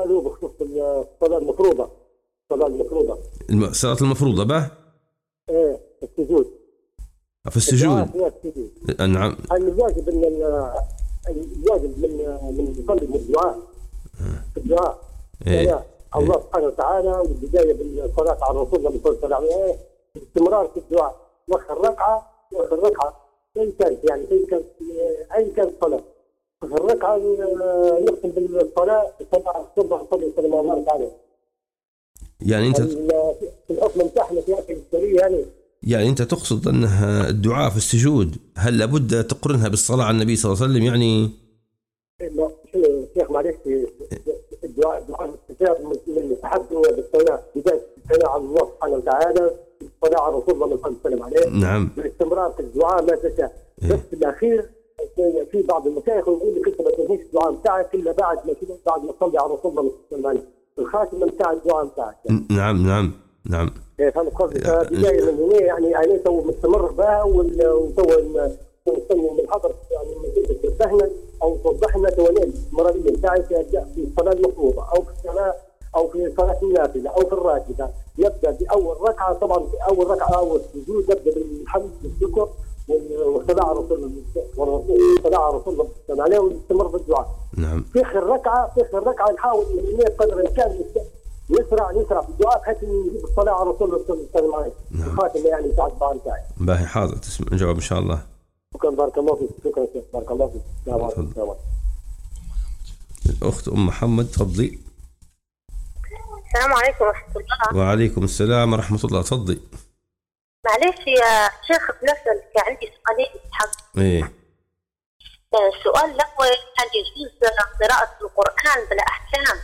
سؤاله بخصوص الصلاة المفروضة. الصلاة المفروضة، الصلاة المفروضة به ايه السجود، في السجود. نعم. هل الواجب الواجب من يصلي من الدعاء في الدعاء إيه. الله سبحانه وتعالى، والبداية بالصلاة على الرسول صلى الله عليه وسلم، الاستمرار في الدعاء واخر ركعة أي كانت، يعني أي كانت الصلاة آخر ركعة نختم بالصلاة طبعا صلى الله عليه وسلم. يعني أنت في الحكم بتاعنا في هذه السورية يعني أنت تقصد أنها الدعاء في السجود هل لابد تقرنها بالصلاة على النبي صلى الله عليه وسلم يعني؟ لا شيخ معلش، الدعاء الاستجابة من التحدث بالصلاة، بداية الصلاة على الله سبحانه وتعالى، الصلاة على رسول الله صلى الله عليه وسلم عليه. نعم. بالاستمرار في الدعاء ما تشاء. بس في الأخير في بعض المشايخ يقول لك أنت ما تنهيش الدعاء بتاعك إلا بعد ما تصلي على رسول الله صلى الله عليه وسلم، الخاتمة بتاع الدعاء بتاعك. نعم. فاهم قصدي؟ بداية من هنا يعني تو مستمر بها وتو نستنى من حضرتك يعني من تنبهنا او توضحنا توانين الاستمراريه بتاعتك في الصلاه المفروضه او في الصلاه او في صلاه النافله او في الراتبه. يبدا باول ركعه، طبعا في اول ركعه او السجود يبدا بالحمد والشكر والصلاه على رسول الله صلى الله عليه ويستمر بالدعاء. نعم. في اخر ركعه نحاول من قدر الامكان نسرع في الدعاء بحيث نجيب الصلاه على رسول الله صلى الله عليه وسلم. الخاتمه يعني بتاع الدعاء بتاعي. باهي حاضر تسمع الجواب ان شاء الله. شكرا بارك الله فيك. شكرا شيخ بارك الله فيك. الأخت أم محمد تفضلي. السلام عليكم ورحمة الله. وعليكم السلام ورحمة الله، تفضلي. معلش يا شيخ بنسألك، عندي سؤالين حق. إيه. السؤال الأول، هل يجوز قراءة القرآن بلا أحكام؟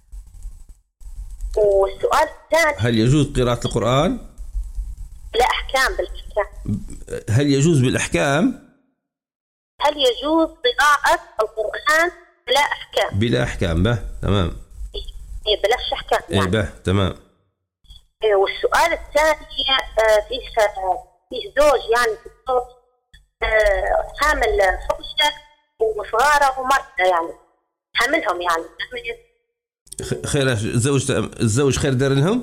والسؤال الثاني، هل يجوز قراءة القرآن بلا أحكام؟ هل يجوز بالأحكام؟ هل يجوز قراءة القرآن بلا أحكام؟ بلا أحكام، به تمام. إيه بلاش أحكام يعني. إيه به تمام. والسؤال الثاني، فيه زوج يعني في الزوج حامل زوجته وصغاره ومرته، يعني حاملهم يعني خير الزوج خير دار لهم؟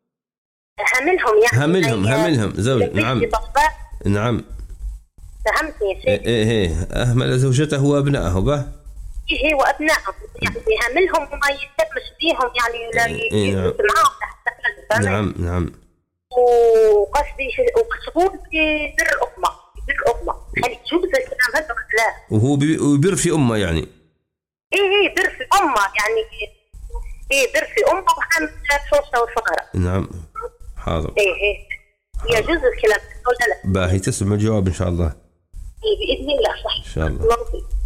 هاملهم زوج. نعم. فهمتني يا سيدي؟ ايه اهمل زوجته وابنائه به. ايه وابنائه يعني يهملهم وما يهتمش بيهم، يعني لا يجلس معاهم تحت. نعم. وقصدي وقصدون بر امه، هل يجوز الكلام هذا ولا لا؟ وهو بيبر في امه يعني. ايه بر في امه يعني. بر في امه وحامل زوجته وصغاره. نعم حاضر. ايه يجوز الكلام ولا لا؟ باهي تسمع الجواب ان شاء الله. بإذن الله. صح ان شاء الله.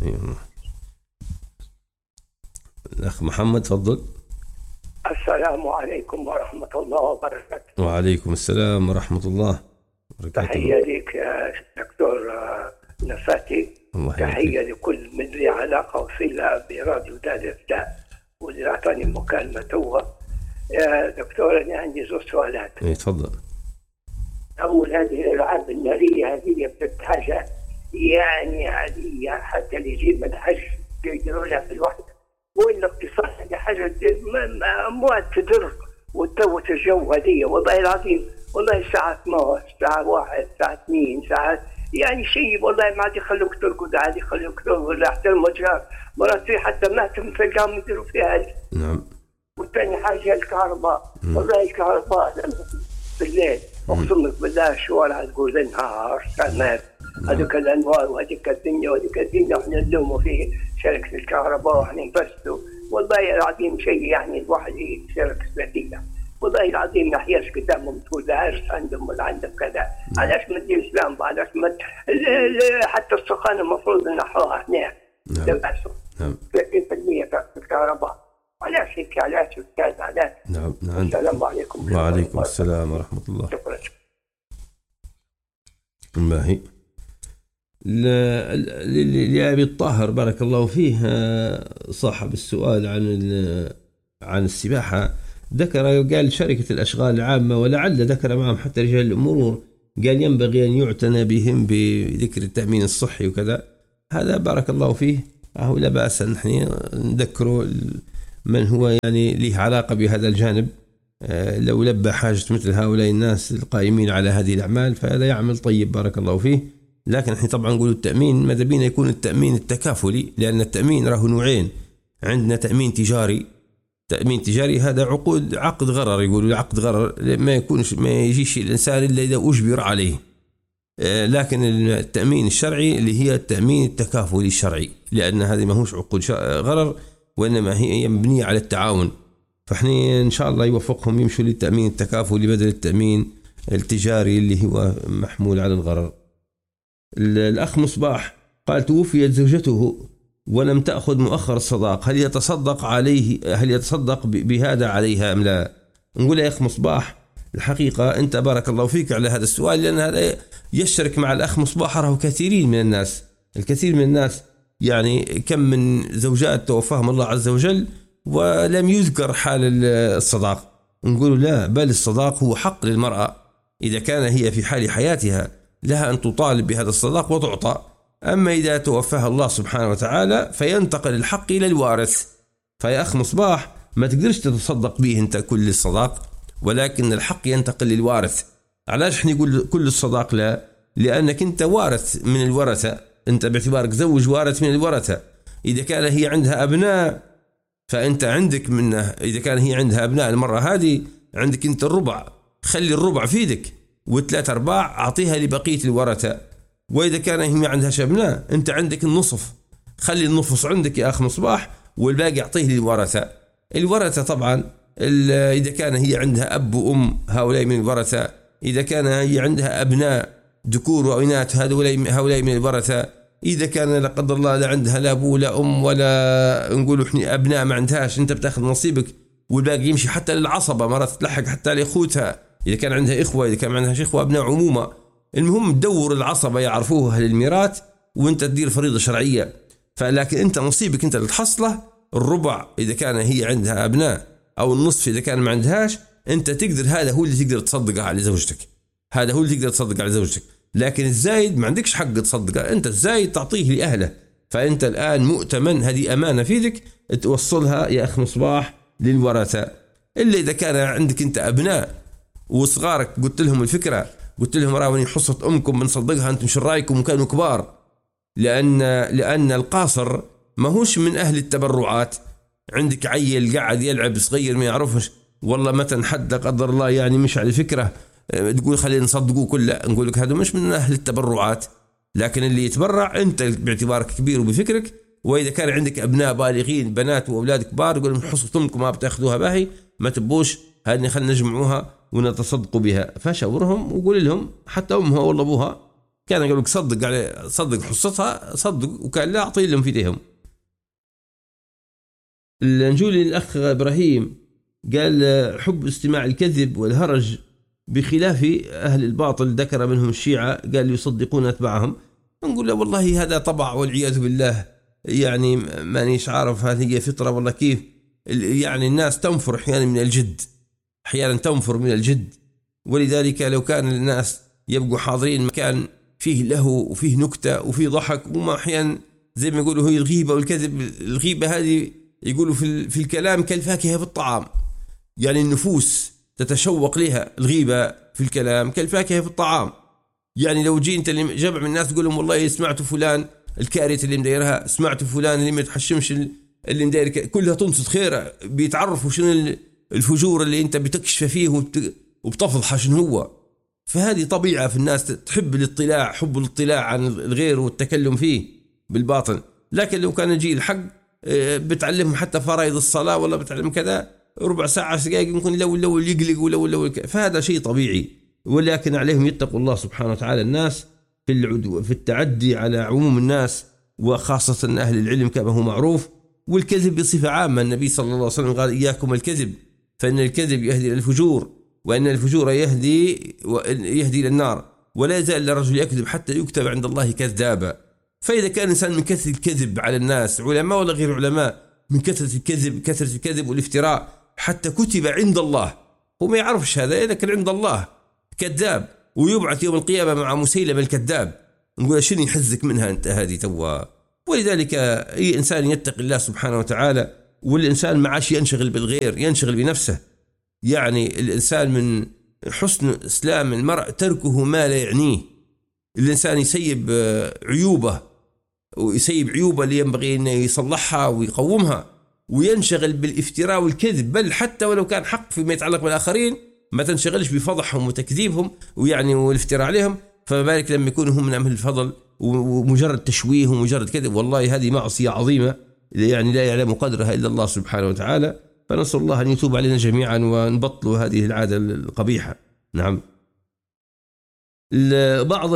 الأخ محمد تفضل. السلام عليكم ورحمة الله وبركاته. وعليكم السلام ورحمة الله وبركاته. تحية لك يا دكتور نفاتي. تحية لكل من لي علاقة وصلة براديو دار الإفتاء واللي أعطاني مكالمة توا. يا دكتور أنا عندي زوج سؤالات. تفضل. أول، هذه الألعاب النارية هذه بتتحاجة يعني عادية، حتى اللي يجيب من حج يقدروا لها في الوحدة، والاقتصاد هذه حاجة أموات تدر وتوت الجو هذه. والله العظيم والله ساعة 12 ساعة 1 ساعة 2 ساعات يعني شيء والله ما عاد يخلوك ترقد، عاد يخلوك ترقد ولا حتى المجال مرات في حتى ما تلقاهم يديروا فيها هذه. نعم. والثاني حاجة الكهرباء. والله الكهرباء بالليل اقسم لك بالله الشوارع تقول النهار سماء. هذيك الانوار وهذيك الدنيا احنا نلوموا فيه شركة الكهرباء واحنا نفسدوا. والله العظيم شيء يعني الواحد يشارك فيه. والله العظيم ما حياش قدامهم تقول لا عرس عندهم ولا عندهم كذا. علاش ما تديرش لامبا؟ علاش ما حتى السخان المفروض نحوها هنا. نعم. 30% في الكهرباء. علاش هيك؟ علاش استاذ؟ علاش؟ نعم. السلام عليكم. وعليكم السلام ورحمة الله. شكرا. ما هي لأبي الطاهر بارك الله فيه صاحب السؤال عن السباحة، ذكر قال شركة الأشغال العامة ولعل ذكر معهم حتى رجال الأمور، قال ينبغي أن يعتنى بهم بذكر التأمين الصحي وكذا. هذا بارك الله فيه لا بأس أن نحن نذكره من هو يعني له علاقة بهذا الجانب لو لبى حاجة مثل هؤلاء الناس القائمين على هذه الأعمال فهذا يعمل طيب بارك الله فيه. لكن احنا طبعا نقول التأمين ماذا بينا يكون التأمين التكافلي، لأن التأمين راه نوعين، عندنا تأمين تجاري. تأمين تجاري هذا عقد غرر، يقولوا عقد غرر ما يجيش الإنسان إلا إذا أجبر عليه. لكن التأمين الشرعي اللي هي التأمين التكافلي الشرعي، لأن هذه ما هوش عقود غرر وإنما هي مبنية على التعاون. فإحنا إن شاء الله يوفقهم يمشوا للتأمين التكافلي بدل التأمين التجاري اللي هو محمول على الغرر. الأخ مصباح قال توفيت زوجته ولم تأخذ مؤخر الصداق، هل يتصدق بهذا عليها أم لا؟ نقول يا أخ مصباح الحقيقة أنت بارك الله فيك على هذا السؤال، لأن هذا يشترك مع الأخ مصباح راه الكثير من الناس يعني كم من زوجات توفاهم الله عز وجل ولم يذكر حال الصداق. نقول لا، بل الصداق هو حق للمرأة إذا كان هي في حال حياتها لها أن تطالب بهذا الصداق وتعطى. أما إذا توفاها الله سبحانه وتعالى فينتقل الحق إلى الوارث. فيا أخ مصباح ما تقدرش تتصدق به أنت كل الصداق، ولكن الحق ينتقل للوارث. علاش نقول كل الصداق؟ لا، لأنك أنت وارث من الورثة، أنت باعتبارك زوج وارث من الورثة. إذا كان هي عندها أبناء فأنت عندك منه، إذا كان هي عندها أبناء المرة هذه عندك أنت الربع، خلي الربع في يدك والثلاث أرباع أعطيها لبقية الورثة. وإذا كان هي ما عندها أبناء أنت عندك النصف، خلي النصف عندك يا أخ مصباح والباقي أعطيه للورثة. الورثة طبعا إذا كان هي عندها أب وأم هؤلاء من الورثة، إذا كان هي عندها أبناء ذكور وإناث هؤلاء من الورثة، إذا كان لا قدر الله لا عندها لا أبو لا أم ولا نقولوا إحنا أبناء ما عندهاش، أنت بتاخذ نصيبك والباقي يمشي حتى للعصبة، مرات تلحق حتى لأخوتها إذا كان عندها إخوة، إذا كان عندها إخوة أبناء عمومة. المهم تدور العصبة يعرفوها أهل الميراث وأنت تدير فريضة شرعية. فلكن أنت نصيبك أنت اللي تحصله الربع إذا كان هي عندها أبناء، أو النصف إذا كان ما عندهاش. أنت تقدر، هذا هو اللي تقدر تصدقه على زوجتك، هذا هو اللي تقدر تصدق على زوجتك. لكن الزايد ما عندكش حق تصدقه، أنت الزايد تعطيه لأهله. فأنت الآن مؤتمن، هذه أمانة في يدك توصلها يا أخ مصباح للورثة. إلا إذا كان عندك أنت أبناء وصغارك قلت لهم الفكرة، قلت لهم راوني حصة أمكم بنصدقها أنتم شو رأيكم كانوا كبار، لأن القاصر ما هوش من أهل التبرعات. عندك عيل قاعد يلعب صغير ما يعرفش والله متى حد قدر الله يعني مش على فكرة تقول خلينا نصدقوه كله، نقول لك هذا مش من أهل التبرعات. لكن اللي يتبرع أنت باعتبارك كبير وبفكرك، وإذا كان عندك أبناء بالغين بنات وأولاد كبار يقول لهم حصة أمكم ما بتاخذوها باهي ما تبوش، هذه خلينا نجمعوها ونتصدقوا بها. فشاورهم وقول لهم حتى أمها ولا أبوها كان يقول لك صدق حصتها صدق، وكان لا أعطي لهم في ايديهم. نجول الأخ إبراهيم قال حب استماع الكذب والهرج بخلاف أهل الباطل، ذكر منهم الشيعة قال يصدقون أتباعهم. نقول له والله هذا طبع والعياذ بالله، يعني مانيش عارف هذه هي فطرة والله كيف. يعني الناس تنفر أحيانا من الجد، ولذلك لو كان الناس يبقوا حاضرين مكان فيه لهو وفيه نكتة وفيه ضحك، وما أحيانا زي ما يقولوا هي الغيبة والكذب. الغيبة هذه يقولوا في الكلام كالفاكهة في الطعام، يعني النفوس تتشوق لها. الغيبة في الكلام كالفاكهة في الطعام، يعني لو جي انت اللي جمع من الناس تقول لهم والله سمعتوا فلان الكارثة اللي مديرها، سمعتوا فلان اللي ما يتحشمش اللي مدير، كلها تنصت خيره، بيتعرفوا شنو الفجور اللي انت بتكشف فيه وبتفضح شنو هو. فهذه طبيعة في الناس تحب الاطلاع، حب الاطلاع عن الغير والتكلم فيه بالباطن. لكن لو كان يجي الحق بتعلمهم حتى فرائض الصلاة ولا بتعلم كذا ربع ساعة 10 دقائق ممكن لو يقلق ولو فهذا شيء طبيعي. ولكن عليهم يتقوا الله سبحانه وتعالى الناس في التعدي على عموم الناس، وخاصة أهل العلم كما هو معروف. والكذب بصفة عامة، النبي صلى الله عليه وسلم قال إياكم الكذب فإن الكذب يهدي إلى الفجور، وإن الفجور يهدي إلى النار، ولا يزال الرجل يكذب حتى يكتب عند الله كذابا. فإذا كان الإنسان من كثرة الكذب على الناس، علماء ولا غير علماء، من كثرة الكذب والافتراء حتى كتب عند الله، هو ما يعرفش هذا، لكن عند الله كذاب، ويبعث يوم القيامة مع مسيلمة الكذاب. نقول شنو يحزك منها أنت هذه توا. ولذلك أي إنسان يتقي الله سبحانه وتعالى والإنسان ما عادش ينشغل بالغير، ينشغل بنفسه. يعني الإنسان من حسن إسلام المرء تركه ما لا يعنيه. الإنسان يسيب عيوبه ويسيب عيوبه اللي ينبغي أن يصلحها ويقومها، وينشغل بالافتراء والكذب، بل حتى ولو كان حق فيما يتعلق بالآخرين ما تنشغلش بفضحهم وتكذيبهم ويعني والافتراء عليهم، فما بالك لما يكونوا هم من أهل الفضل ومجرد تشويه ومجرد كذب. والله هذه معصية عظيمة يعني لا يعلم قدرها إلا الله سبحانه وتعالى. فنسأل الله أن يتوب علينا جميعا ونبطل هذه العادة القبيحة. نعم. بعض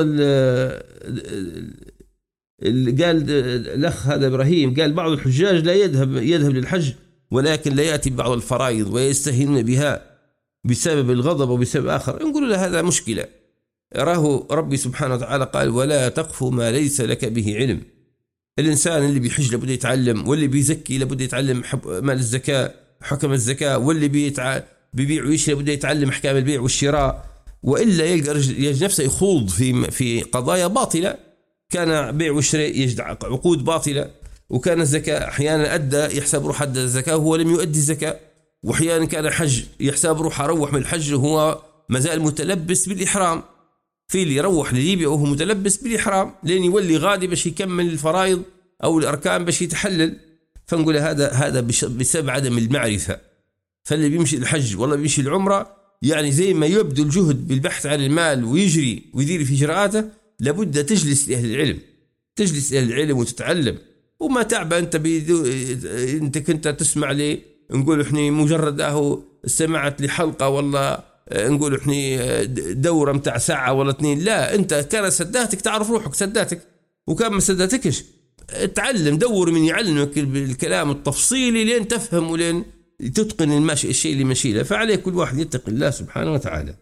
قال الأخ هذا إبراهيم قال بعض الحجاج لا يذهب للحج ولكن لا يأتي ببعض الفرائض ويستهين بها بسبب الغضب وبسبب آخر. نقول له هذا مشكلة. راه ربي سبحانه وتعالى قال ولا تقف ما ليس لك به علم. الإنسان اللي بيحج لابد يتعلم، واللي بيزكي لابد يتعلم مال الزكاة حكم الزكاة، واللي بيبيع ويشتري لابد يتعلم أحكام البيع والشراء، وإلا يجد نفسه يخوض في قضايا باطلة. كان بيع وشراء يجد عقود باطلة، وكان الزكاة أحيانا أدى يحسب روح أدى الزكاة وهو لم يؤدي الزكاة، وأحيانا كان حج يحسب روح أروح من الحج وهو مازال متلبس بالإحرام. في اللي يروح لليبيا وهو متلبس بالإحرام لين يولي غادي باش يكمل الفرائض أو الأركان باش يتحلل. فنقول هذا بسبب عدم المعرفة. فاللي بيمشي الحج والله بيمشي العمرة يعني زي ما يبدو الجهد بالبحث عن المال ويجري ويدير في إجراءاته، لابد تجلس لأهل العلم، تجلس لأهل العلم وتتعلم، وما تعبى أنت كنت تسمع لي نقول إحنا مجرد سمعت لحلقة والله نقول إحنا دورة متاع ساعة ولا 2. لا، أنت كان سداتك تعرف روحك سداتك، وكان ما سداتكش تعلم، دور من يعلمك بالكلام التفصيلي لين تفهم ولين تتقن الشيء اللي ماشي له. فعليه كل واحد يتقي الله سبحانه وتعالى.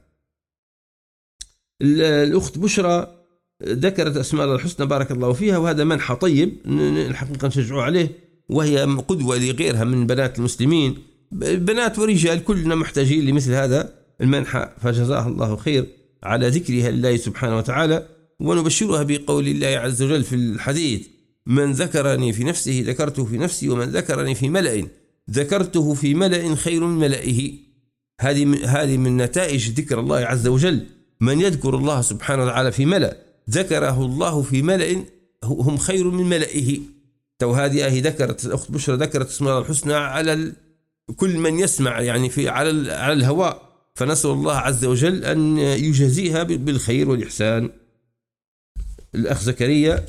الأخت بشرى ذكرت أسماء الله الحسنى بارك الله فيها، وهذا منحى طيب الحقيقة نشجعوا عليه، وهي قدوة لغيرها من بنات المسلمين، بنات ورجال كلنا محتاجين لمثل هذا المنحى. فجزاها الله خير على ذكرها لله سبحانه وتعالى. ونبشرها بقول الله عز وجل في الحديث من ذكرني في نفسه ذكرته في نفسي، ومن ذكرني في ملأ ذكرته في ملأ خير من ملئه. هذه من نتائج ذكر الله عز وجل. من يذكر الله سبحانه وتعالى في ملأ ذكره الله في ملأ هم خير من ملئه. هذه ذكرت الأخت بشرى ذكرت اسم الله الحسنى على كل من يسمع يعني على الهواء. فنسأل الله عز وجل أن يجازيها بالخير والإحسان. الأخ زكريا.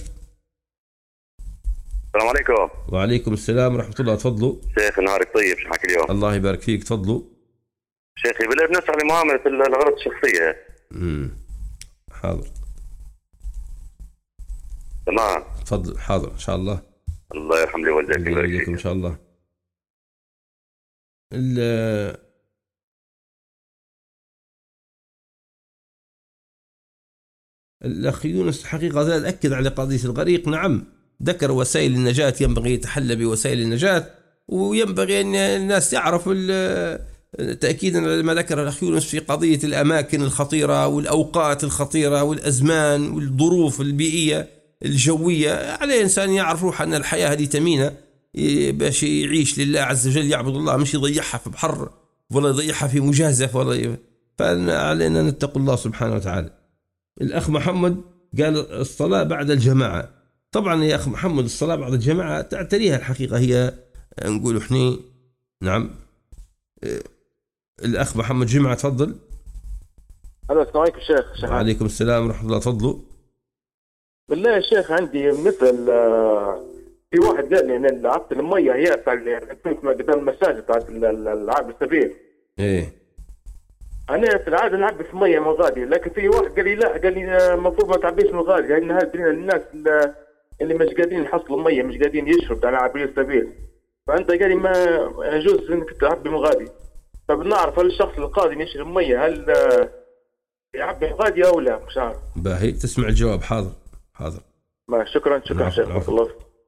السلام عليكم. وعليكم السلام ورحمة الله. تفضلوا شيخ. نهارك طيب. شو حكي اليوم؟ الله يبارك فيك. تفضلوا شيخي. بنسأل عن معاملة الأغراض الشخصية. حاضر. تمام. تفضل. حاضر إن شاء الله. الله يرحم لي والديك ويبارك فيكم إن شاء الله. الأخ يونس حقيقة زاد أكد على قضية الغريق. نعم، ذكر وسائل النجاة، ينبغي يتحلى بوسائل النجاة، وينبغي أن الناس يعرفوا تأكيدا على ما ذكر الأخ يونس في قضية الأماكن الخطيرة والأوقات الخطيرة والأزمان والظروف البيئية الجوية. عليه إنسان يعرف روح أن الحياة هذه ثمينة باش يعيش لله عز وجل، يعبد الله، مش يضيعها في بحر ولا يضيعها في مجازف فعلينا نتقوا الله سبحانه وتعالى. الأخ محمد قال الصلاة بعد الجماعة. طبعا يا أخ محمد الصلاة بعد الجماعة تعتريها الحقيقة هي نقول إحنا. نعم. الأخ محمد جمعة تفضل. السلام عليكم شيخ. وعليكم السلام ورحمة الله. تفضلوا. بالله يا شيخ عندي مثل في واحد قال لي ان لعبت المية هي بتاع قدام المساجد بتاعت العاب السبيل. ايه انا في العاده نلعب في المية من غادي، لكن في واحد قال لي لا، قال لي المفروض ما تعبيش من غادي، لان هذه الناس اللي مش قادرين يحصلوا مية، مش قادرين يشربوا بتاع عابرين السبيل، فانت قال لي ما يجوز انك تعبي من غادي. فبنعرف هل الشخص القادم يشرب مية هل يعبي من غادي او لا؟ مش عارف. باهي تسمع الجواب. حاضر. ما شكرا شيخ. الله.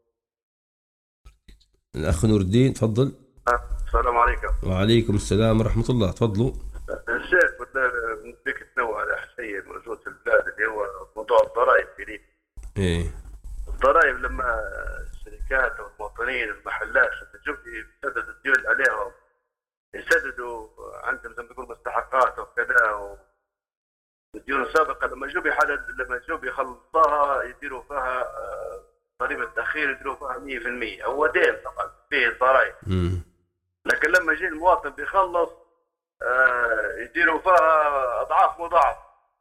الأخ نور الدين تفضل. السلام عليكم. وعليكم السلام ورحمة الله. تفضلوا. الشيخ بدك تنوع على شيء موجود في البلاد اللي هو موضوع الضرائب في ليبيا. ايه الضرائب لما الشركات او المواطنين المحلات جوبي يسدد الديون عليهم، يسددوا عندهم زي ما تقول مستحقات وكذا، والديون السابقة لما جوبي خلصها يديروا فيها ضريبة تأخير، يديروا فيها 100%. هو دين طبعا فيه الضرائب، لكن لما يجي المواطن بيخلص يديروا فيها أضعاف مضاعف.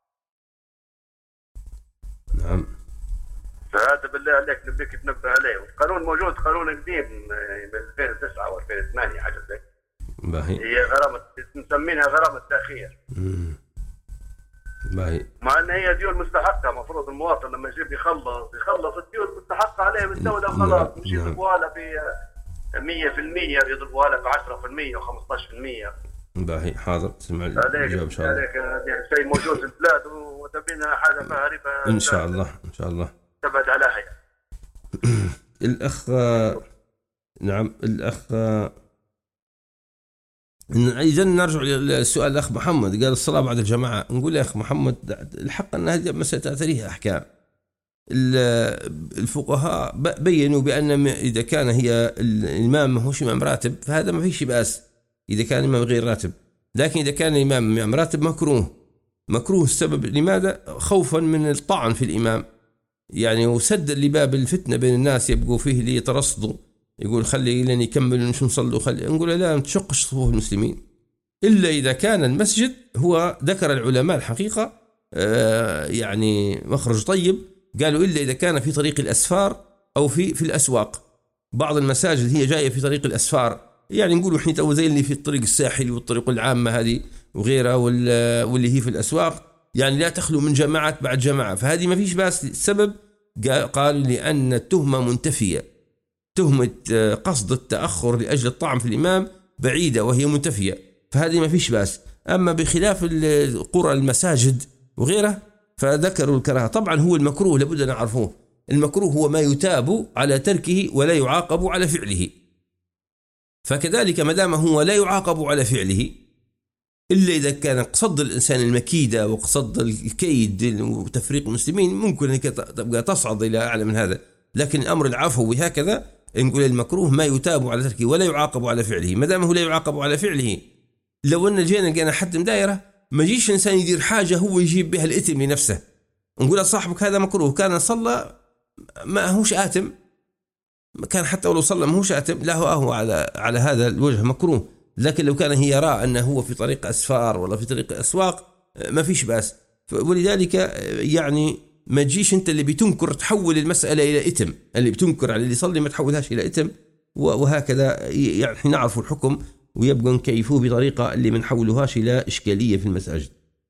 نعم. فهذا بالله عليك نبيك تنبه عليه. والقانون موجود، قانون قديم من 2009 و 2008 حاجة زي. هي غرامة نسمينها غرامة تأخير. مع ان هي ديون مستحقة، مفروض المواطن لما يجيب يخلص الديون المستحقة عليه من الدولة وخلاص، مش يضربوها له ب 100%، يضربوها له ب 10% و15%. باهي حاضر، تسمع الجواب ان شاء الله. هذاك شيء موجود في البلاد وتبينا حاجة فيها ربا ان شاء الله ان شاء الله تبعد عليها يعني. الأخ نعم الأخ إذا نرجع للسؤال الأخ محمد قال الصلاة بعد الجماعة. نقول يا أخ محمد الحق أن هذه مسألة تاريخ أحكام. الفقهاء بينوا بأن إذا كان هي الإمام ما هوش إمام راتب فهذا ما فيش بأس إذا كان الإمام غير راتب، لكن إذا كان الإمام إمام راتب مكروه. السبب لماذا؟ خوفا من الطعن في الإمام يعني، وسد لباب الفتنة بين الناس يبقوا فيه اللي يترصدوا يقول خلي لن يكملوا نشو نصلوا، خلي نقول لا تشقش صفوف المسلمين إلا إذا كان المسجد هو ذكر العلماء الحقيقة يعني مخرج طيب، قالوا إلا إذا كان في طريق الأسفار أو في الأسواق. بعض المساجد هي جاية في طريق الأسفار، يعني نقولوا إحنا تو زي اللي في الطريق الساحلي والطريق العامة هذه وغيرها، واللي هي في الأسواق يعني لا تخلو من جماعات بعد جماعة، فهذه ما فيش باس. السبب قالوا لأن التهمة منتفية، تهمة قصد التأخر لأجل الطعن في الإمام بعيدة وهي منتفية، فهذه ما فيش باس. أما بخلاف القرى المساجد وغيره فذكروا الكراهة. طبعا هو المكروه لابد أن نعرفوه، المكروه هو ما يتاب على تركه ولا يعاقب على فعله، فكذلك ما دام هو لا يعاقب على فعله إلا إذا كان قصد الإنسان المكيدة وقصد الكيد وتفريق المسلمين ممكن أنك تبقى تصعد إلى أعلى من هذا، لكن الأمر العفوي هكذا نقول المكروه ما يتاب على تركه ولا يعاقب على فعله. ما دام هو لا يعاقب على فعله، لو أن جينا لقينا حد دائرة ما يجيش إنسان يدير حاجة هو يجيب بها الإثم لنفسه نقول صاحبك هذا مكروه، كان صلى ما هوش آثم، كان حتى ولو صلى ما هوش آثم، لا هو على هذا الوجه مكروه. لكن لو كان هي يرى أنه هو في طريق أسفار ولا في طريق أسواق ما فيش بأس. ولذلك يعني ما تجيش أنت اللي بتنكر تحول المسألة إلى إثم، اللي بتنكر على اللي يصلي ما تحولهاش إلى إثم، وهكذا يعني نعرف الحكم ويبقى نكيفوه بطريقة اللي ما نحولهاش إلى إشكالية في المساجد.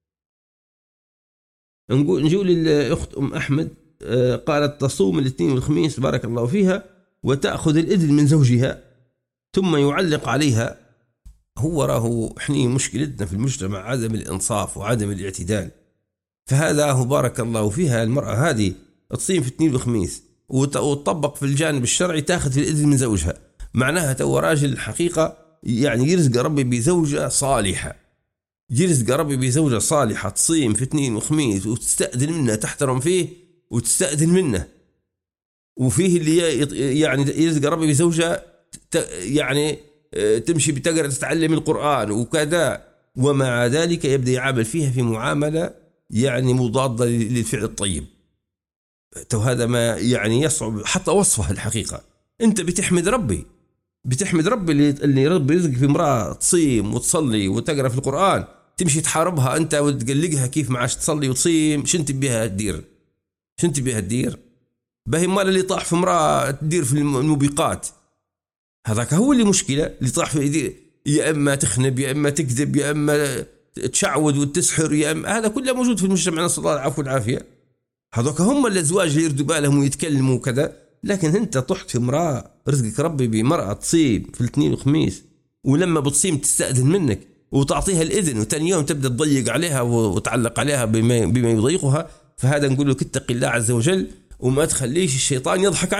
نقول للأخت أم أحمد قالت تصوم الاثنين والخميس بارك الله فيها وتأخذ الإذن من زوجها ثم يعلق عليها. هو راه احنا مشكلتنا في المجتمع عدم الإنصاف وعدم الاعتدال، فهذا هو بارك الله فيها المرأة هذه تصيم في الاثنين والخميس وتطبق في الجانب الشرعي تأخذ في الإذن من زوجها، معناها تو راجل الحقيقة يعني يرزق ربي بزوجة صالحة، يرزق ربي بزوجة صالحة تصيم في اثنين وخميس وتستأذن منه تحترم فيه وتستأذن منه، وفيه اللي يعني يرزق ربي بزوجة يعني تمشي بتقرأ تتعلم القرآن وكذا، ومع ذلك يبدأ يعامل فيها في معاملة يعني مضادة للفعل الطيب. تو هذا ما يعني يصعب حتى وصفها الحقيقة. أنت بتحمد ربي اللي ربي يرزقك في امرأة تصيم وتصلي وتقرأ في القرآن، تمشي تحاربها أنت وتقلقها كيف معاش تصلي وتصيم، شنت بها تدير باهي مال اللي طاح في امرأة تدير في الموبقات، هذاك هو اللي مشكلة اللي طاح في يا إما تخنب يا إما تكذب يا إما تشعوذ وتسحر يا إما، هذا كله موجود في المجتمع نسأل الله العفو والعافية. هذاك هم الأزواج اللي يردوا بالهم ويتكلموا وكذا، لكن أنت طحت في امرأة رزقك ربي بمرأة تصيم في الاثنين والخميس، ولما بتصيم تستأذن منك وتعطيها الإذن وتاني يوم تبدأ تضيق عليها وتعلق عليها بما يضيقها، فهذا نقول لك اتق الله عز وجل وما تخليش الشيطان يضحك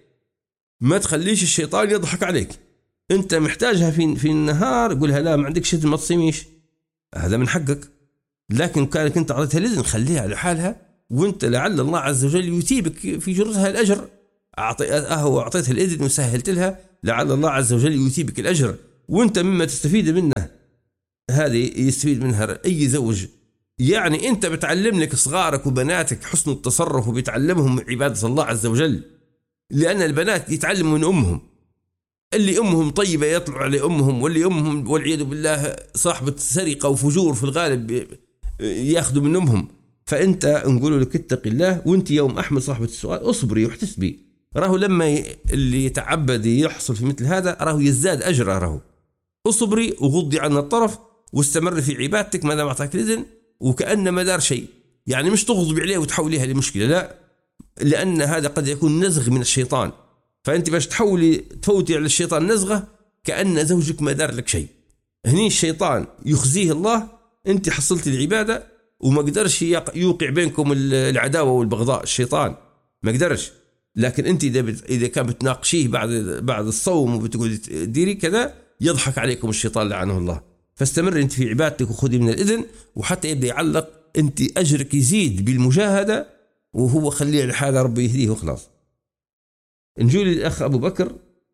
عليك. أنت محتاجها في النهار قولها لا ما عندك شيء ما تصيميش، هذا من حقك، لكن كانك أنت أعطيتها الإذن خليها على حالها، وأنت لعل الله عز وجل يتيبك في جرتها الأجر. أعطيتها الإذن وسهلت لها لعل الله عز وجل يثيبك الأجر، وانت مما تستفيد منه هذه يستفيد منها أي زوج. يعني انت بتعلم لك صغارك وبناتك حسن التصرف، وبتعلمهم عبادة الله عز وجل، لأن البنات يتعلموا من أمهم. اللي أمهم طيبة يطلعوا على أمهم، واللي أمهم والعياذ بالله صاحبة سرقة وفجور في الغالب ياخذوا من أمهم. فأنت نقول لك اتق الله، وانت يوم أحمد صاحبة السؤال اصبري واحتسبي، راهو لما اللي يتعبد يحصل في مثل هذا راهو يزداد أجره. راهو اصبري وغضي عن الطرف واستمر في عبادتك ما دام أعطاك الإذن، وكأن ما دار شيء. يعني مش تغضب عليه وتحوليها لمشكلة، لا، لأن هذا قد يكون نزغ من الشيطان. فأنت باش تفوتي على الشيطان نزغة كأن زوجك ما دار لك شيء. هني الشيطان يخزيه الله، أنت حصلت العبادة وما قدرش يوقع بينكم العداوة والبغضاء. الشيطان ما قدرش، لكن أنت إذا كان بتناقشيه بعد الصوم وبتقول ديري كذا، يضحك عليكم الشيطان لعنه الله. فاستمر أنت في عبادتك وخذي من الإذن، وحتى يبدأ يعلق أنت أجرك يزيد بالمجاهدة، وهو خليه لحاله ربي يهديه وخلاص. نجول الأخ أبو بكر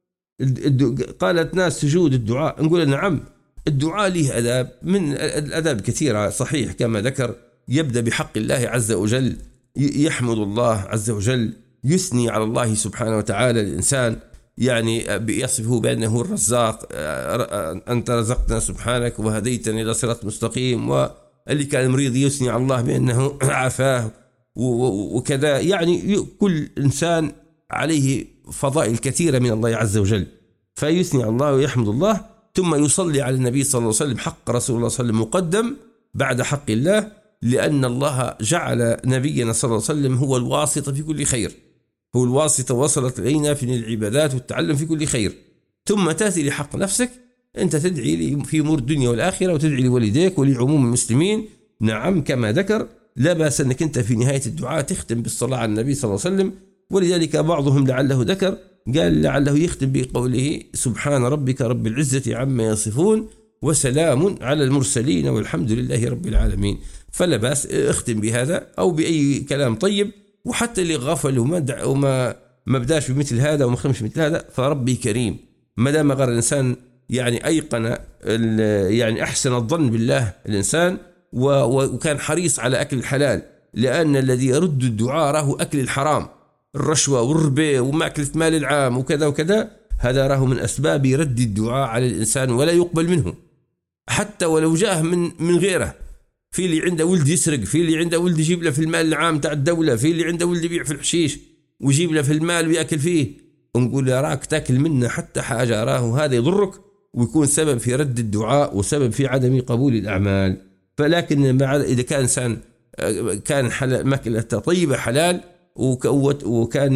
قالت ناس سجود الدعاء، نقول نعم، الدعاء له أداب، من الأداب كثيرة صحيح كما ذكر. يبدأ بحق الله عز وجل، يحمد الله عز وجل، يثني على الله سبحانه وتعالى. الإنسان يعني يصفه بأنه الرزاق، أنت رزقتنا سبحانك وهديتنا إلى صراط مستقيم. واللي كان مريض يثني على الله بأنه عافاه وكذا. يعني كل إنسان عليه فضائل كثيرة من الله عز وجل، فيثني على الله ويحمد الله، ثم يصلي على النبي صلى الله عليه وسلم. حق رسول الله صلى الله عليه وسلم مقدم بعد حق الله، لأن الله جعل نبينا صلى الله عليه وسلم هو الواسطة في كل خير، هو الواسطة وصلت إلينا في العبادات والتعلم في كل خير. ثم تأتي لحق نفسك، أنت تدعي في أمور الدنيا والآخرة، وتدعي لوالديك ولعموم المسلمين. نعم كما ذكر، لا بأس أنك أنت في نهاية الدعاء تختم بالصلاة على النبي صلى الله عليه وسلم. ولذلك بعضهم لعله ذكر قال لعله يختم بقوله سبحان ربك رب العزة عما يصفون وسلام على المرسلين والحمد لله رب العالمين. فلا بأس اختم بهذا أو بأي كلام طيب. وحتى اللي غفل وما بداش بمثل هذا وما خمش مثل هذا، فربي كريم ما دام غير الإنسان يعني أيقن يعني أحسن الظن بالله الإنسان، وكان حريص على أكل الحلال، لأن الذي يرد الدعاء راه أكل الحرام، الرشوة والربا وماكلة مال العام وكذا وكذا. هذا راه من أسباب رد الدعاء على الإنسان ولا يقبل منه، حتى ولو جاء من غيره. في اللي عنده ولد يسرق، في اللي عنده ولد يجيب له في المال العام تاع الدولة، في اللي عنده ولد يبيع في الحشيش ويجيب له في المال ويأكل فيه. ونقول له راك تاكل منه حتى حاجة، راه هذا يضرك ويكون سبب في رد الدعاء وسبب في عدم قبول الأعمال. فلكن إذا كان إنسان كان ماكلة طيبة حلال وكان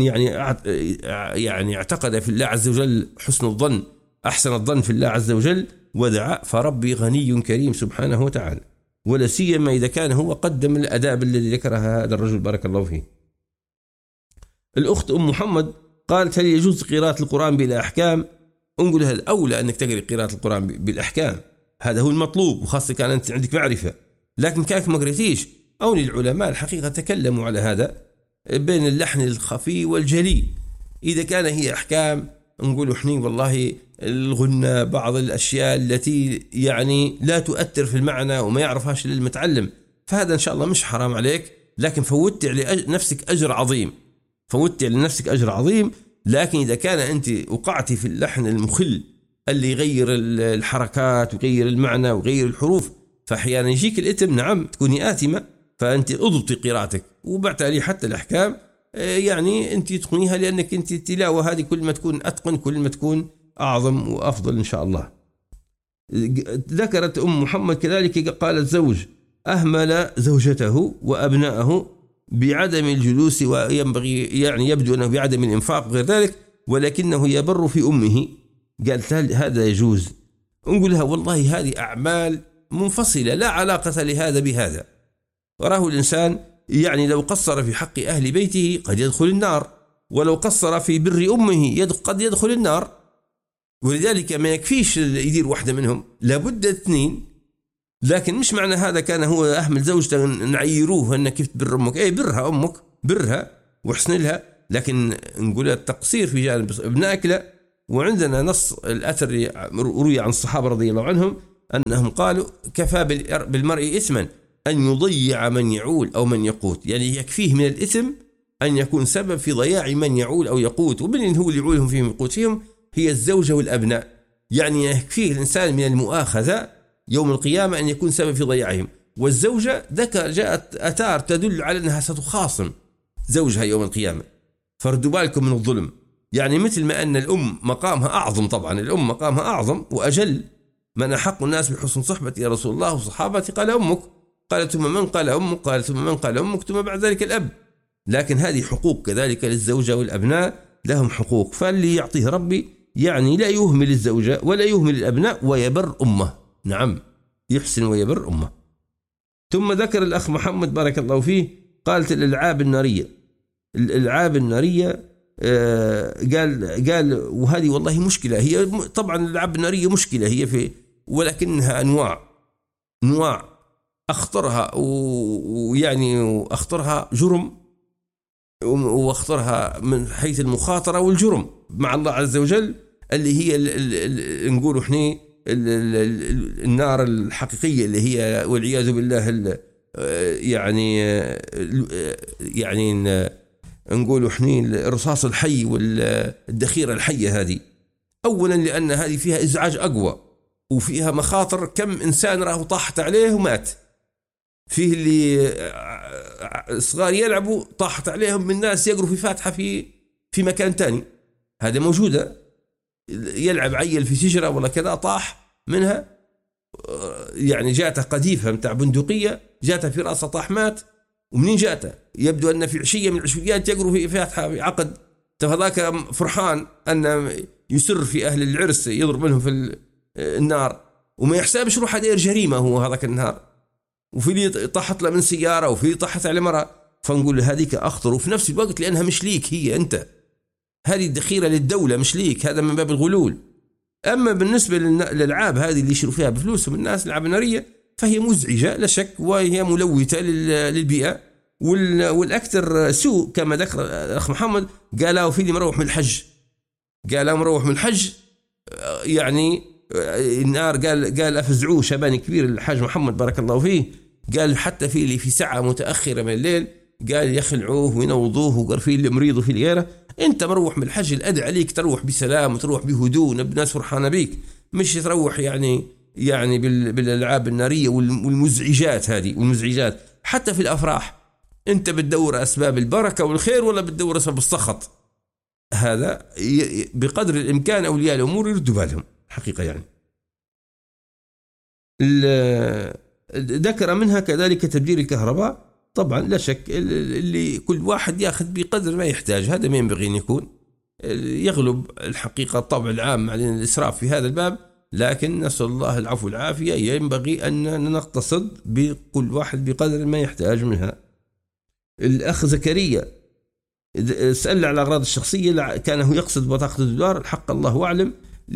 يعني اعتقد في الله عز وجل حسن الظن، أحسن الظن في الله عز وجل ودعاء، فربي غني كريم سبحانه وتعالى. ولا سيما إذا كان هو قدم الأداب الذي ذكرها هذا الرجل بارك الله فيه. الأخت أم محمد قالت هل يجوز قراءة القرآن بلا أحكام؟ نقول لها الأولى أنك تقرأ قراءة القرآن بالأحكام، هذا هو المطلوب، وخاصة كان أنت عندك معرفة. لكن كانك ما قريتيش، أو العلماء الحقيقة تكلموا على هذا بين اللحن الخفي والجلي. إذا كان هي أحكام نقول حنين والله الغنى بعض الأشياء التي يعني لا تؤثر في المعنى وما يعرفهاش للمتعلم، فهذا إن شاء الله مش حرام عليك، لكن فوتي على نفسك أجر عظيم، فوتي على نفسك أجر عظيم. لكن إذا كان أنت وقعتي في اللحن المخل اللي يغير الحركات ويغير المعنى ويغير الحروف، فأحيانا يجيك الإثم، نعم تكوني آثمة. فأنت أضبطي قراءتك وبعتالي حتى الأحكام يعني أنت تقنيها، لأنك أنت التلاوة هذه كل ما تكون أتقن كل ما تكون أعظم وأفضل إن شاء الله. ذكرت أم محمد كذلك قال الزوج أهمل زوجته وأبنائه بعدم الجلوس، وينبغي يعني يبدو أنه بعدم الإنفاق غير ذلك، ولكنه يبر في أمه. قالت هذا يجوز؟ نقول لها والله هذه أعمال منفصلة لا علاقة لهذا بهذا. وراه الإنسان يعني لو قصر في حق أهل بيته قد يدخل النار، ولو قصر في بر أمه قد يدخل النار. ولذلك ما يكفيش يدير واحدة منهم، لابد اثنين. لكن مش معنى هذا كان هو أهمل زوجته نعيروه أنك كيف تبر أمك، أي برها أمك، برها واحسن لها، لكن نقول التقصير في جانب ابنائك لا. وعندنا نص الأثر روي عن الصحابة رضي الله عنهم أنهم قالوا كفى بالمرء إثما أن يضيع من يعول أو من يقوت، يعني يكفيه من الإثم أن يكون سبب في ضياع من يعول أو يقوت. ومن هو اللي يعولهم فيهم يقوتهم؟ هي الزوجة والأبناء. يعني يكفيه الإنسان من المؤاخذة يوم القيامة أن يكون سبب في ضياعهم. والزوجة جاءت آثار تدل على أنها ستخاصم زوجها يوم القيامة، فردوا بالكم من الظلم. يعني مثل ما أن الأم مقامها أعظم، طبعا الأم مقامها أعظم وأجل، من أحق الناس بحسن صحبة يا رسول الله وصحابتي؟ قال أمك. قال ثم من؟ قال أمك. قال ثم من؟ قال أمك. ثم بعد ذلك الأب. لكن هذه حقوق كذلك للزوجة والأبناء، لهم حقوق. فاللي يعطيه ربي يعني لا يهمل الزوجة ولا يهمل الأبناء ويبر أمه. نعم، يحسن ويبر أمه. ثم ذكر الأخ محمد بارك الله فيه قالت الألعاب النارية. الألعاب النارية قال وهذه والله مشكلة. هي طبعا الألعاب النارية مشكلة هي ولكنها أنواع أخطرها، ويعني أخطرها جرم، واخطرها من حيث المخاطرة والجرم مع الله عز وجل، اللي هي نقول احنا النار الحقيقية اللي هي والعياذ بالله يعني نقول احنا الرصاص الحي والذخيرة الحية. هذه أولا لأن هذه فيها إزعاج أقوى وفيها مخاطر. كم إنسان راه طاحت عليه ومات، فيه اللي صغار يلعبوا طاحت عليهم من ناس يقروا في فاتحة في مكان تاني. هذا موجودة، يلعب عيل في شجرة ولا كذا طاح منها، يعني جاته قذيفة متاع بندقية جاته في رأسه طاح مات. ومنين جاته؟ يبدو أن في عشية من العشويات يقروا في فاتحة عقد، فهذاك فرحان أن يسر في أهل العرس يضرب لهم في النار، وما يحسبش روح داير جريمة هو هذاك النهار. وفي اللي طاحت له من سيارة، وفي اللي طاحت على مرة. فنقول هذيك أخطر، وفي نفس الوقت لأنها مش ليك هي أنت، هذه الدخيرة للدولة مش ليك، هذا من باب الغلول. أما بالنسبة للألعاب هذه اللي يشروا فيها بفلوسهم الناس، الألعاب النارية، فهي مزعجة لا شك، وهي ملوثة للبيئة. والأكثر سوء كما ذكر الأخ محمد قالوا في اللي مروح من الحج، قالوا مروح من الحج يعني النار، قال أفزعوه شبان كبير الحاج محمد بارك الله فيه، قال حتى في اللي في ساعة متأخرة من الليل قال يخلعوه وينوضوه، وقال في اللي مريض وفي اللي غيره. انت مروح من الحج الأدعى عليك تروح بسلام وتروح بهدوء، الناس فرحانة بيك، مش تروح يعني بالألعاب النارية والمزعجات هذه. والمزعجات حتى في الأفراح، انت بتدور أسباب البركة والخير ولا بتدور أسباب السخط؟ هذا بقدر الإمكان أولياء الأمور يردوا بالهم حقيقة. يعني ذكر منها كذلك تبديل الكهرباء. طبعا لا شك اللي كل واحد ياخذ بقدر ما يحتاج، هذا ما ينبغي أن يكون يغلب الحقيقة الطبع العام علينا الإسراف في هذا الباب، لكن نسأل الله العفو والعافية. ينبغي أن نقتصد بكل واحد بقدر ما يحتاج منها. الأخ زكريا سأل على الأغراض الشخصية، كان هو يقصد بطاقة الدولار، الحق الله أعلم،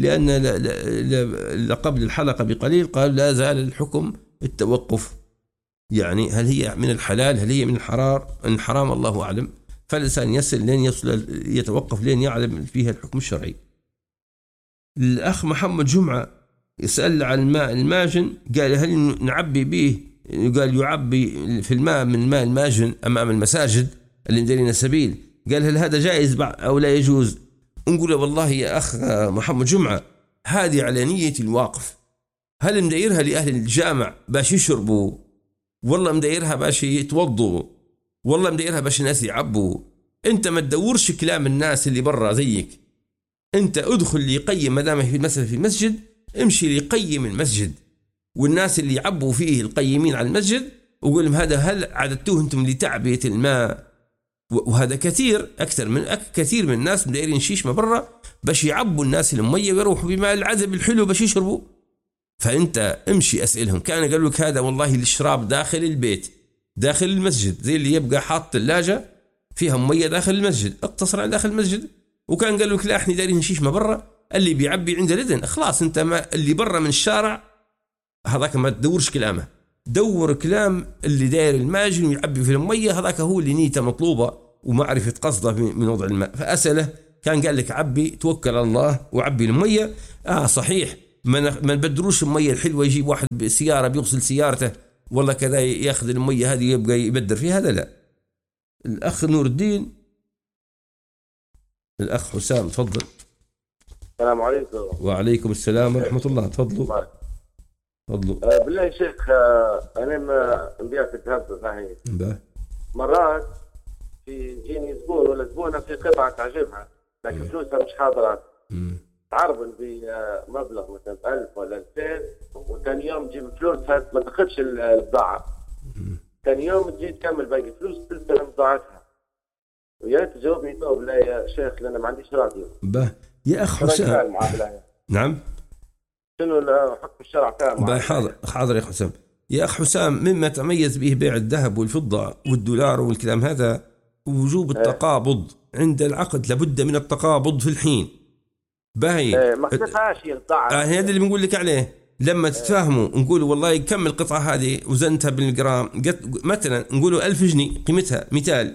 لأن قبل الحلقة بقليل قال لا زال الحكم التوقف، يعني هل هي من الحلال هل هي من الحرام الله أعلم. فالإنسان يصل لين يتوقف لين يعلم فيها الحكم الشرعي. الأخ محمد جمعة يسأل عن الماء الماجن، قال هل نعبي به؟ قال يعبي في الماء من ماء الماجن أمام المساجد اللي مديرين سبيل، قال هل هذا جائز أو لا يجوز؟ نقول والله يا أخ محمد جمعة هذه على نية الواقف، هل مديرها لأهل الجامع باش يشربوا، والله مديرها باش يتوضوا، والله مديرها باش الناس يعبوا؟ انت ما تدورش كلام الناس اللي برا زيك، انت ادخل ليقيم، ما دام في المسألة في المسجد امشي ليقيم المسجد، والناس اللي يعبوا فيه القيمين على المسجد وقول لهم هذا هل عددتوه انتم لتعبية الماء؟ وهذا كثير من الناس مدايرين شيش ما برا باش يعبوا الناس المية ويروحوا بماء العذب الحلو باش يشربوا. فانت امشي اسئلهم، كان قالوا لك هذا والله للشراب داخل البيت داخل المسجد، زي اللي يبقى حاط ثلاجة فيها مية داخل المسجد، اقتصر على داخل المسجد. وكان قالوا لك لا احنا دايرين شيش ما برا، اللي بيعبي عند الإذن خلاص، انت ما اللي برا من الشارع هذاك ما تدورش كلامه، دور كلام اللي داير الماجن ويعبي في المية، هذاك هو اللي نيته مطلوبة ومعرفة قصده من وضع الماء. فأسأله كان قال لك عبي، توكل على الله وعبي المية. صحيح ما نبدروش المية الحلوة، يجيب واحد بسيارة بيغسل سيارته والله كذا ياخذ المية هذه يبقى يبدر فيها، هذا لا. الأخ نور الدين، الأخ حسام تفضل. السلام عليكم. وعليكم السلام ورحمة الله. تفضلوا. بالله يا شيخ، أنا ما نبيعك الذهب صحيح. مرات يجيني زبون ولا زبونة في قطعة تعجبها لكن فلوسها مش حاضرة، تعرضن بمبلغ مثلا 1000 ولا 2000 وثاني يوم تجيب فلوسها ما تاخذش البضاعة، ثاني يوم تجي تكمل باقي فلوس تستلم بضاعتها. ويا ريت تجاوبني بالله يا شيخ لأن ما عنديش راديو. يا أخ حسام. نعم. شنو حكم الشرع تاعه؟ حاضر يا حسام. يا أخ حسام، مما تميز به بيع الذهب والفضة والدولار والكلام هذا وجوب التقابض عند العقد، لابد من التقابض في الحين. باهي ما خدتهاش القطعة. هذا اللي بنقول لك عليه. لما تتفاهموا نقولوا والله كم القطعة هذه وزنتها بالجرام، مثلا نقولوا 1000 جنيه قيمتها مثال.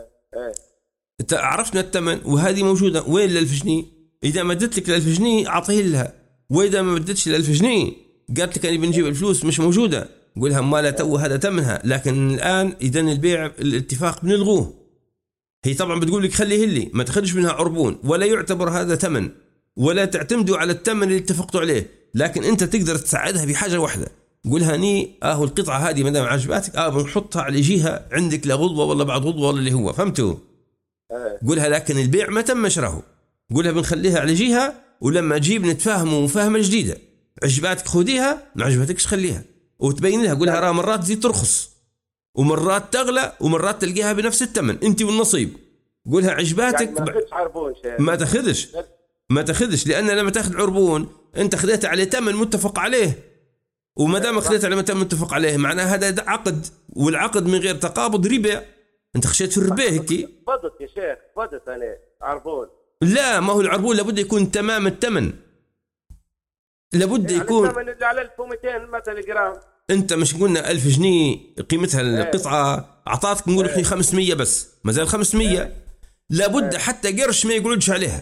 عرفنا الثمن وهذه موجودة. وين ال1000 جنيه؟ إذا مدت لك ال1000 جنيه أعطيه لها، وإذا ما مدتش ال1000 جنيه قالت لك أنا بنجيب الفلوس مش موجودة، قولها ما لا تو هذا ثمنها. لكن الآن إذا البيع الاتفاق بنلغوه. هي طبعا بتقول لك خليه لي، ما تخرج منها عربون ولا يعتبر هذا ثمن ولا تعتمدوا على الثمن اللي اتفقتوا عليه. لكن أنت تقدر تساعدها بحاجة واحدة، قولها ني القطعة هذه ما دام عجباتك بنحطها على جهة عندك لغضوة ولا بعد غضوة ولا اللي هو فهمتوا. قولها لكن البيع ما تم شره، قولها بنخليها على جهة ولما تجيب نتفاهموا مفاهمة جديدة، عجباتك خذيها ما عجبتكش خليها. وتبين لها قولها راه مرات تزيد ترخص ومرات تغلى ومرات تلقيها بنفس الثمن انت والنصيب. قولها عجباتك يعني ما تاخذش لأن لما تاخذ عربون انت خذيتها على ثمن متفق عليه، وما دام خذيتها على ثمن متفق عليه معناها هذا عقد، والعقد من غير تقابض ربا. انت خشيت في الربا هيك. فضت يا شيخ فضت انا عربون. لا ما هو العربون لابد يكون تمام الثمن، لابد يعني يكون الثمن اللي على 1200 مثلا جرام. انت مش قلنا 1000 جنيه قيمتها القطعه، اعطاتك نقول احنا 500 بس، ما زال 500. لابد حتى قرش ما يقولوش عليها،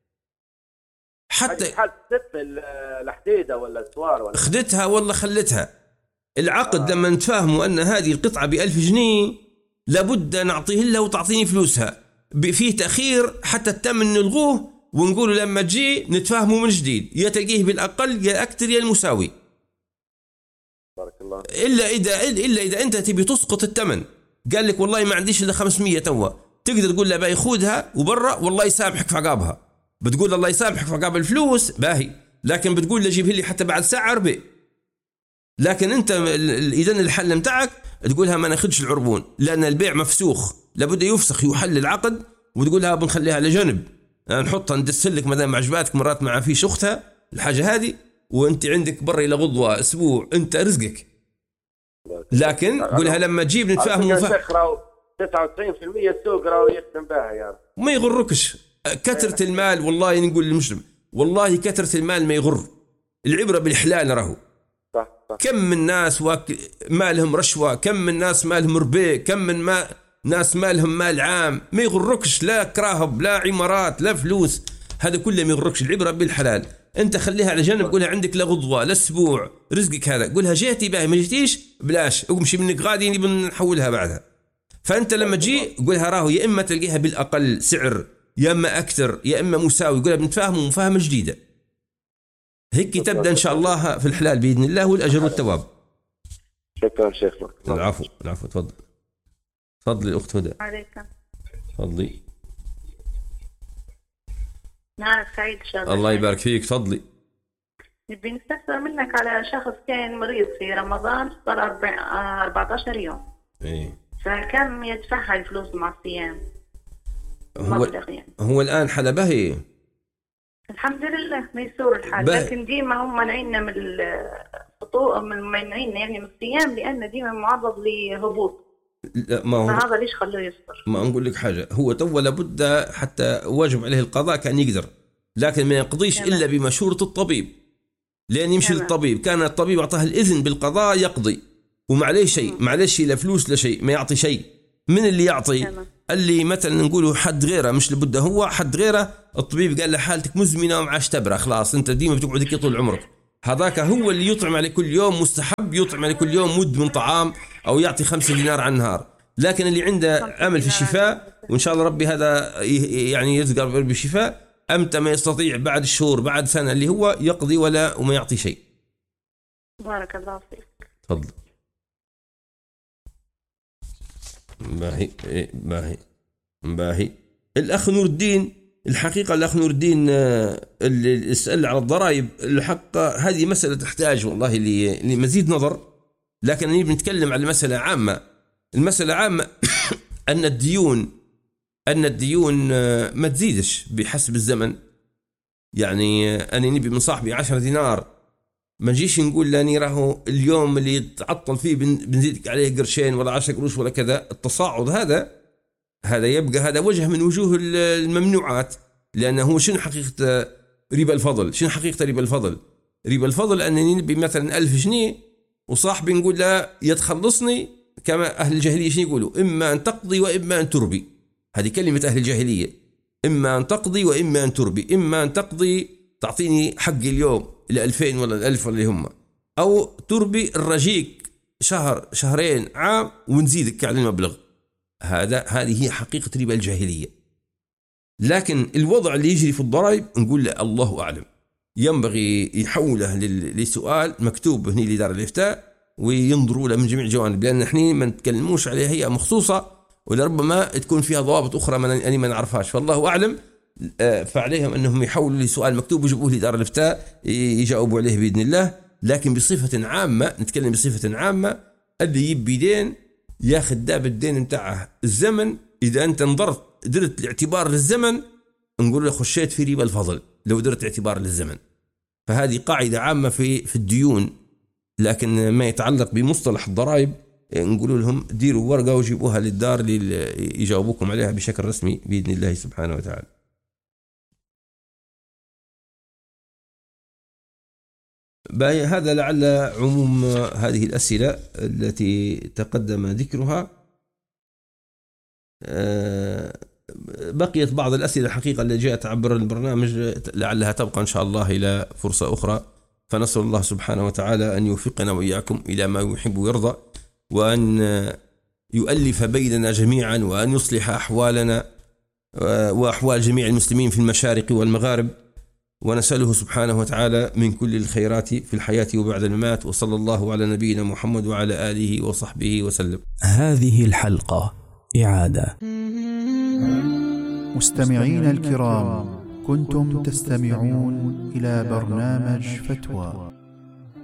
حتى الحديده ولا السوار ولا خدتها ولا خلتها. العقد لما نتفاهموا ان هذه القطعه ب1000 جنيه لابد نعطيه لها وتعطيني فلوسها، فيه تاخير حتى الثمن نلغوه ونقول لما تجي نتفاهموا من جديد، يا تلقيه بالاقل يا اكثر يا المساوي. بارك الله. الا اذا انت تبي تسقط الثمن، قال لك والله ما عنديش الا 500 توا، تقدر تقول له باي خذها وبرا والله يسامحك في عقابها. بتقول الله يسامحك في عقاب الفلوس باهي، لكن بتقول له جيبها لي حتى بعد ساعه ربع. لكن انت اذا الحل متاعك تقولها ما ناخذش العربون لان البيع مفسوخ، لابد يفسخ يحل العقد وتقولها بنخليها على جنب، نحطها ندسلك ما دام عجباتك. مرات مع فيش اختها الحاجه هذه وانت عندك برا الى غضوه اسبوع انت رزقك. لكن قولها لما تجيب نتفاهموا 99% السوق راهو يخدم بها يعني. ما يغركش كثرة المال. والله نقول للمسلم والله كثرة المال ما يغر، العبرة بالحلال راهو. صح. كم من ناس مالهم رشوة، كم من ناس مالهم ربا، كم من ناس مالهم مال عام. ما يغركش لا كراهب لا عمارات لا فلوس، هذا كله ما يغركش. العبرة بالحلال. انت خليها على جنب، قولها عندك لغضوة لاسبوع رزقك هذا، قولها جيتي باهي ما جيتيش بلاش امشي منك غادي نبي نحولها بعدها. فانت لما تجي قولها راهو يا اما تلقيها بالاقل سعر يا اما اكثر يا اما مساوي، قولها بنتفاهموا مفاهمة جديدة هيك تبدا ان شاء الله في الحلال باذن الله والاجر والثواب. شكرا شيخنا. العفو تفضلي الاخت هدى. عليكم. تفضلي. نهارك سعيد ان شاء الله. الله يبارك فيك. تفضلي. نبي نستفسر منك على شخص كان مريض في رمضان صار 14 يوم. ايه. فكم يدفعها الفلوس مع الصيام؟ هو الان حلا باهي الحمد لله ميسور الحال، لكن ديما هم منعينا من الفطور، منعينا يعني من الصيام لان ديما معرض لهبوط. لا ما هو فهذا ليش خلوه يفطر؟ ما نقول لك حاجه، هو تو لابد حتى واجب عليه القضاء كان يقدر، لكن ما يقضيش الا بمشوره الطبيب، لان يمشي للطبيب. كان الطبيب اعطاه الاذن بالقضاء يقضي وما عليه شيء، ما عليه لا فلوس لا شيء، ما يعطي شيء. من اللي يعطي؟ اللي مثلا نقوله حد غيره مش لابد هو حد غيره الطبيب قال له حالتك مزمنة ومعاش تبرة خلاص أنت ديما بتقعد كي طول عمرك، هذاك هو اللي يطعم عليه كل يوم، مستحب يطعم عليه كل يوم مد من طعام أو يعطي 5 دينار على النهار. لكن اللي عنده أمل في الشفاء وإن شاء الله ربي هذا يعني يذكر بالشفاء، أمتى ما يستطيع بعد الشهور بعد سنة اللي هو يقضي وما يعطي شيء. بارك الله فيك. تفضل. باهي الأخ نور الدين، الحقيقة الأخ نور الدين اللي يسأل على الضرائب، الحق هذه مسألة تحتاج والله لمزيد نظر، لكن أنا بنتكلم على مسألة عامة. المسألة عامة أن الديون ما تزيدش بحسب الزمن. يعني أنا نبي من صاحبي 10 دينار، ما نجيش نقول لاني راهو اليوم اللي يتعطل فيه بنزيدك عليه قرشين ولا 10 قروش ولا كذا. التصاعد هذا يبقى هذا وجه من وجوه الممنوعات، لأنه شنو حقيقة ربا الفضل؟ شنو حقيقة ربا الفضل؟ ربا الفضل أنني نبي مثلا 1000 جنيه وصاحبي نقول له يتخلصني، كما أهل الجاهلية شنو يقولوا؟ إما أن تقضي وإما أن تربي. هذه كلمة أهل الجاهلية، إما أن تقضي وإما أن تربي. إما أن تقضي تعطيني حقي اليوم ال 2000 ولا 1000 ولا اللي هم، أو تربي الرجيك شهر شهرين عام ونزيدك على المبلغ. هذه هي حقيقة ربا الجاهلية. لكن الوضع اللي يجري في الضرائب نقول له الله أعلم، ينبغي يحوله لسؤال مكتوب هنا لدار الإفتاء وينظروا له من جميع جوانب، لأن احنا ما نتكلموش عليها هي مخصوصة، ولربما تكون فيها ضوابط أخرى أنا ما نعرفهاش، فالله أعلم. فعليهم أنهم يحولوا لسؤال مكتوب ويجيبوه لدار الإفتاء يجاوبوا عليه بإذن الله. لكن بصفة عامة نتكلم بصفة عامة، اللي يبي دين ياخذ داب الدين متاعه الزمن. إذا أنت درت الاعتبار للزمن نقول له خشيت في ربا الفضل لو درت اعتبار للزمن. فهذه قاعدة عامة في الديون. لكن ما يتعلق بمصطلح الضرائب نقول لهم ديروا ورقة وجيبوها للدار يجاوبوكم عليها بشكل رسمي بإذن الله سبحانه وتعالى. هذا لعل عموم هذه الأسئلة التي تقدم ذكرها. بقيت بعض الأسئلة الحقيقة اللي جاءت عبر البرنامج لعلها تبقى إن شاء الله إلى فرصة أخرى. فنسأل الله سبحانه وتعالى أن يوفقنا وإياكم إلى ما يحب ويرضى، وأن يؤلف بيننا جميعا، وأن يصلح أحوالنا وأحوال جميع المسلمين في المشارق والمغارب. ونسأله سبحانه وتعالى من كل الخيرات في الحياة وبعد الممات. وصلى الله على نبينا محمد وعلى آله وصحبه وسلم. هذه الحلقة إعادة. مستمعين الكرام، كنتم تستمعون إلى برنامج فتوى